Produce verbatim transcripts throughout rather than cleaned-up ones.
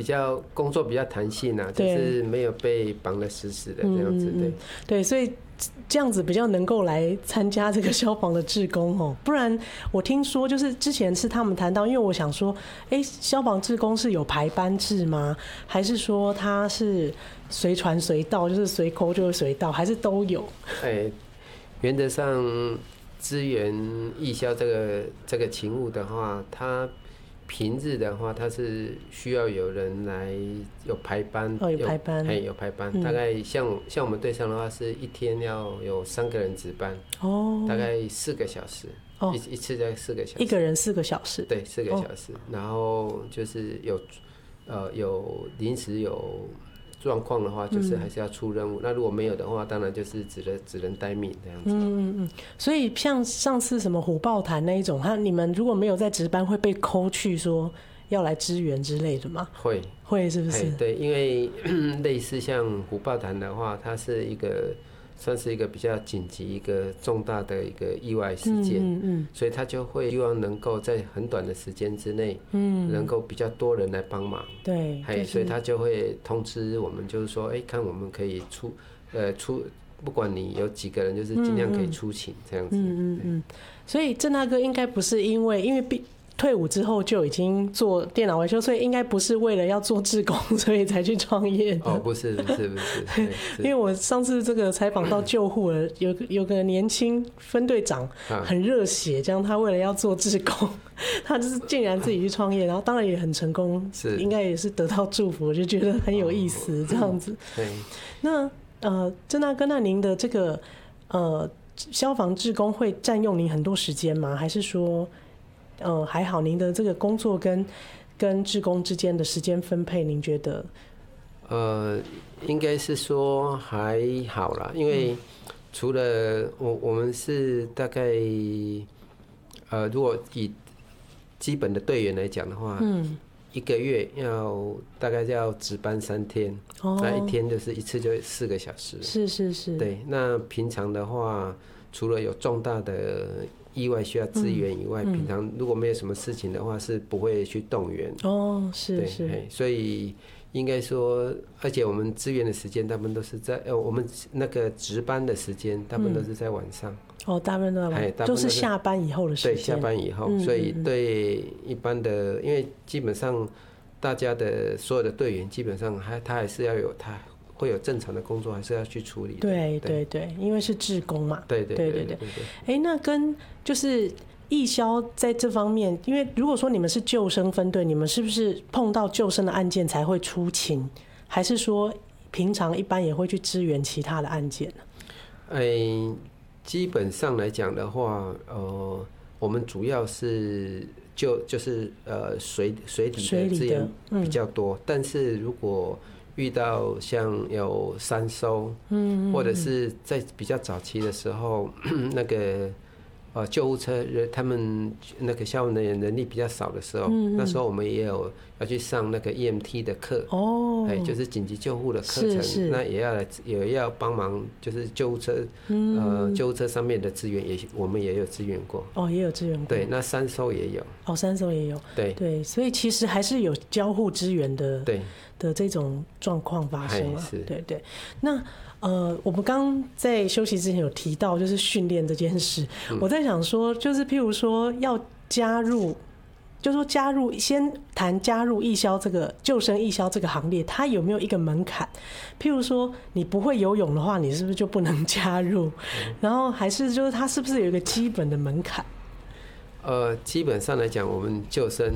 较工作比较弹性啊，就是没有被绑得死死的这样子，对、嗯嗯、 对，所以这样子比较能够来参加这个消防的志工哦。不然我听说就是之前是他们谈到，因为我想说，哎、欸，消防志工是有排班制吗？还是说他是随传随到，就是随扣就会随到，还是都有？ 哎、欸，原则上支援义消这个这个勤务的话，它平日的话，它是需要有人来有排班， 哦，有排班， 哎，有排班，嗯、大概像像我们队上的话，是一天要有三个人值班，哦，大概四个小时，哦，一一次在四个小时， 一个人四个小时， 对，四个小时，哦、然后就是有呃有临时有状况的话，就是还是要出任务。嗯、那如果没有的话，当然就是只能只能待命这样子。 嗯嗯嗯。所以像上次什么虎豹潭那一种，他你们如果没有在值班，会被扣去说要来支援之类的吗？ 会会是不是？ 对，因为类似像虎豹潭的话，它是一个算是一个比较紧急、一个重大的一个意外事件，嗯嗯嗯，所以他就会希望能够在很短的时间之内，嗯，能够比较多人来帮忙， 对， 就是、所以他就会通知我们，就是说，哎、欸，看我们可以出，呃，出，不管你有几个人，就是尽量可以出勤这样子，嗯嗯嗯。所以郑大哥应该不是因为因为必。退伍之后就已经做电脑维修，所以应该不是为了要做志工，所以才去创业的。 哦，不是，不是，不是。 因为我上次这个采访到救护了，有有个年轻分队长很热血，这样他为了要做志工，他就是竟然自己去创业，然后当然也很成功，是应该也是得到祝福，我就觉得很有意思这样子。 对。 那呃，郑大哥，那您的这个呃消防志工会占用您很多时间吗？还是说？呃，还好，您的这个工作跟跟志工之间的时间分配，您觉得？ 呃，应该是说还好啦，因为除了我我们是大概，呃，如果以基本的队员来讲的话，嗯，一个月要大概要值班三天，哦，那一天就是一次就四个小时， 是是是， 对。那平常的话，除了有重大的意外需要支援以外，嗯嗯、平常如果没有什么事情的话，是不会去动员。 哦，是是。 所以应该说，而且我们支援的时间大部分都是在呃，我们那个值班的时间大部分都是在晚上。 嗯、哦，大部分都在晚上，都是下班以后的时间。 对，下班以后，嗯嗯嗯，所以对一般的，因为基本上大家的所有的队员，基本上还他还是要有他。会有正常的工作，还是要去处理的。 对对对，因为是志工嘛。 对对对对对。 哎，那跟就是义消在这方面，因为如果说你们是救生分队，你们是不是碰到救生的案件才会出勤，还是说平常一般也会去支援其他的案件呢？ 哎，基本上来讲的话，呃，我们主要是就就是呃水水底的资源比较多，嗯、但是如果遇到像有山搜，嗯，或者是在比较早期的时候，那个呃救护车他们那个消防人员能力比较少的时候，嗯嗯，那时候我们也有要去上那个 E M T 的课，哦，哎，就是紧急救护的课程，是是，那也要来也要帮忙，就是救护车，嗯，呃，救护车上面的资源也我们也有支援过， 哦，也有支援过， 对，那山搜也有， 哦，山搜也有， 对对，所以其实还是有交互支援的， 对。 的这种状况发生了，对对。那呃，我们刚在休息之前有提到，就是训练这件事。嗯、我在想说，就是譬如说要加入，就说加入，先谈加入义消这个救生义消这个行列，它有没有一个门槛？譬如说，你不会游泳的话，你是不是就不能加入？嗯、然后还是就是它是不是有一个基本的门槛？ 呃，基本上来讲，我们救生，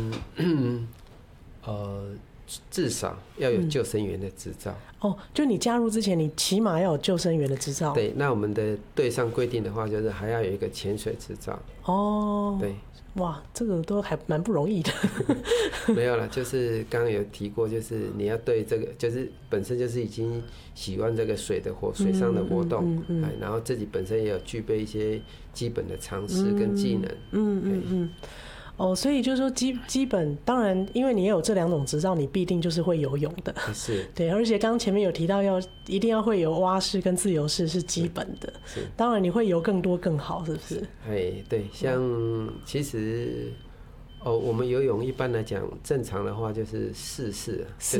呃。至少要有救生员的执照、 嗯、哦，就你加入之前，你起码要有救生员的执照。 对，那我们的队上规定的话，就是还要有一个潜水执照。 哦， 对， 哇，这个都还蛮不容易的。 没有啦，就是刚刚有提过，就是你要对这个，就是本身就是已经喜欢这个水的活，水上的活动，嗯嗯嗯、然后自己本身也有具备一些基本的常识跟技能。 嗯嗯嗯。哦，所以就是说基基本，当然，因为你也有这两种执照，你必定就是会游泳的。 是。对， 而且刚刚前面有提到要一定要会游蛙式跟自由式是基本的。是。当然你会游更多更好，是不是？ 哎，对，像其实哦，我们游泳一般来讲，正常的话就是四式，就